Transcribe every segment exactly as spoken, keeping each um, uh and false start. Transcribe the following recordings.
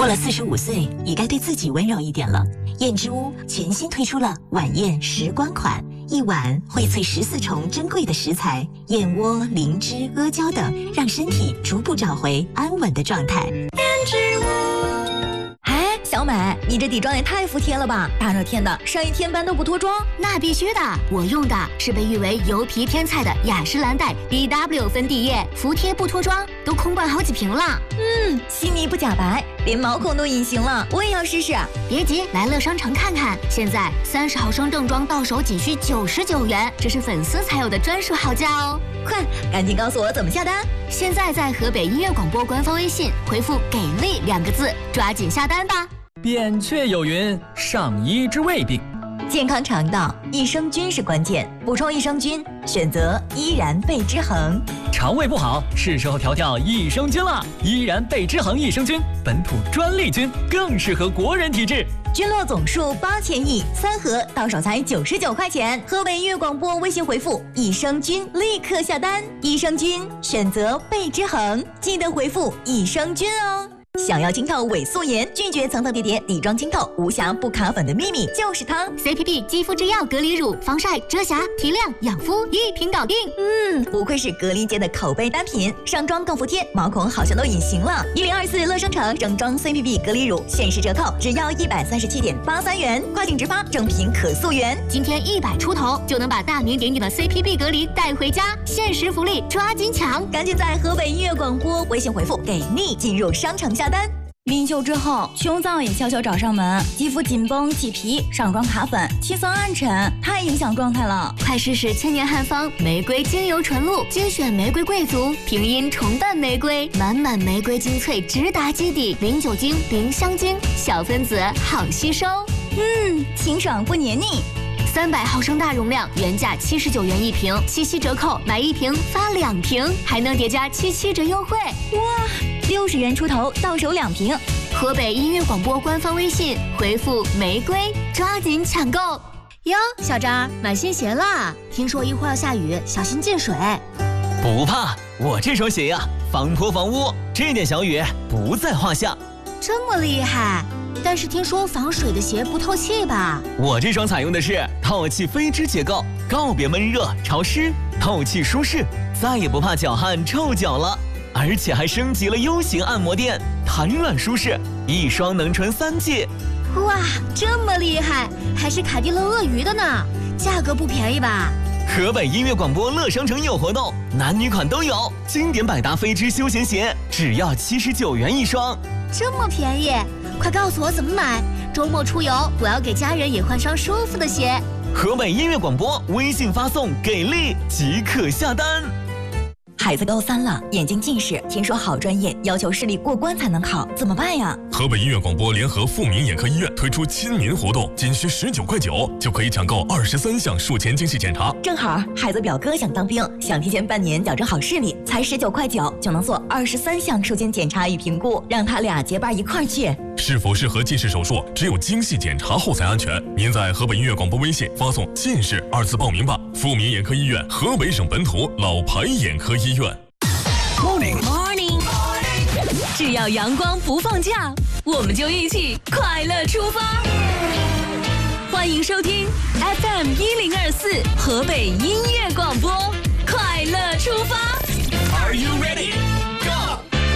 过了四十五岁，也该对自己温柔一点了。燕之屋全新推出了晚宴时光款，一碗荟萃十四重珍贵的食材，燕窝、灵芝、阿胶等，让身体逐步找回安稳的状态。燕之屋。 哎，小美，你这底妆也太服帖了吧！大热天的，上一天班都不脱妆？ 那必须的，我用的是被誉为油皮天菜的雅诗兰黛 B W 粉底液，服帖不脱妆，都空罐好几瓶了。 嗯，细腻不假白，连毛孔都隐形了，我也要试试。 别急，来乐商城看看，现在三十毫升正装到手仅需九十九元，这是粉丝才有的专属好价哦！ 快，赶紧告诉我怎么下单。 现在在河北音乐广播官方微信回复“给力”两个字，抓紧下单吧。 扁鹊有云：上医治未病。 健康肠道，益生菌是关键，补充益生菌，选择依然贝之恒。 肠胃不好，是时候调调益生菌了。依然贝之恒益生菌，本土专利菌，更适合国人体质。 菌落总数八千亿，三盒到手才九十九块钱。河北音乐广播微信回复益生菌，立刻下单。益生菌选择贝之恒，记得回复益生菌哦。想要清透伪素颜，拒绝层层叠叠底妆清透无瑕不卡粉的秘密就是它 C P B 肌肤之钥隔离乳，防晒、遮瑕、提亮、养肤一瓶搞定。 嗯，不愧是隔离界的口碑单品，上妆更服帖，毛孔好像都隐形了。一零二四乐生城整装 C P B 隔离乳限时折扣，只要一百三十七点八三元，快订直发，正品可溯源。 今天一百出头就能把大名鼎鼎的 C P B 隔离带回家，限时福利，抓紧抢！ 赶紧在河北音乐广播微信回复给力，进入商城下单。孕休之后，胸燥也悄悄找上门，肌肤紧绷起皮，上妆卡粉，气色暗沉，太影响状态了。 快试试千年汉方玫瑰精油纯露，精选玫瑰贵族，平阴重瓣玫瑰，满满玫瑰精粹直达基底，零酒精、零香精，小分子好吸收。 嗯，清爽不黏腻。 三百毫升大容量，原价七十九元一瓶，七夕折扣买一瓶发两瓶，还能叠加七七折优惠。 哇，六十元出头到手两瓶。 河北音乐广播官方微信回复玫瑰，抓紧抢购哟！小张买新鞋啦，听说一会儿要下雨，小心进水。 不怕，我这双鞋呀，防泼防污，这点小雨不在话下。 这么厉害？但是听说防水的鞋不透气吧？ 我这双采用的是透气飞织结构，告别闷热潮湿，透气舒适，再也不怕脚汗臭脚了。而且还升级了 U 型按摩垫，弹软舒适，一双能穿三季。 哇，这么厉害，还是卡地乐鳄鱼的呢，价格不便宜吧？ 河北音乐广播乐商城有活动，男女款都有，经典百搭飞织休闲鞋只要七十九元一双， 这么便宜，快告诉我怎么买，周末出游我要给家人也换双舒服的鞋。 河北音乐广播微信发送给力即可下单。 孩子高三了，眼睛近视，听说好专业要求视力过关才能考，怎么办呀？ 河北音乐广播联合富民眼科医院推出亲民活动，仅需十九块九就可以抢购二十三项术前精细检查。 正好孩子表哥想当兵，想提前半年矫正好视力，才十九块九就能做二十三项术前检查与评估，让他俩结伴一块儿去。 是否适合近视手术，只有精细检查后才安全。您在河北音乐广播微信发送“近视”二字报名吧。富民眼科医院，河北省本土老牌眼科医院。 Morning Morning， 只要阳光不放假，我们就一起快乐出发。欢迎收听 F M 一零二四河北音乐广播，快乐出发。 Are you ready? Go！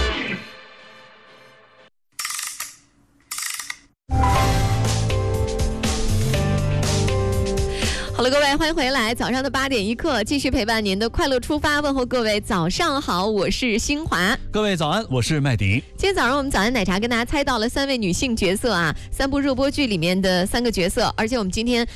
好了，各位，欢迎回来！早上的八点一刻，继续陪伴您的快乐出发。问候各位，早上好，我是新华。 各位早安，我是麦迪。 今天早上我们早安奶茶跟大家猜到了三位女性角色啊，三部热播剧里面的三个角色，而且我们今天